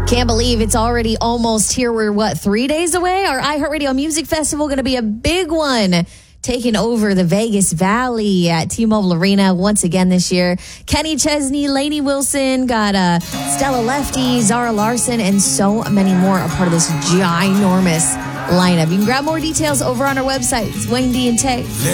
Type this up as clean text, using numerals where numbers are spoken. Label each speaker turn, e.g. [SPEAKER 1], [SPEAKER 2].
[SPEAKER 1] Can't believe it's already almost here. We're 3 days away? Our iHeartRadio Music Festival going to be a big one, taking over the Vegas Valley at T-Mobile Arena once again this year. Kenny Chesney, Lainey Wilson, got Stella Lefty, Zara Larson, and so many more a part of this ginormous lineup. You can grab more details over on our website. It's Wayne D and Tay.